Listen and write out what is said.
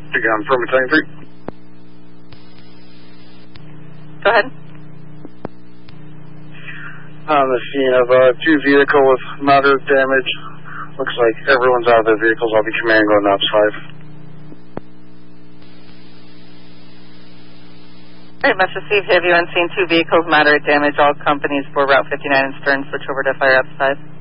Again, from Battalion 3. Go ahead. On the scene of two vehicles with moderate damage. Looks like everyone's out of their vehicles. I'll be command going to Ops 5. All right, Master Steve, have you on scene two vehicles, moderate damage, all companies for Route 59 and Stern, switch over to Fire Ops 5.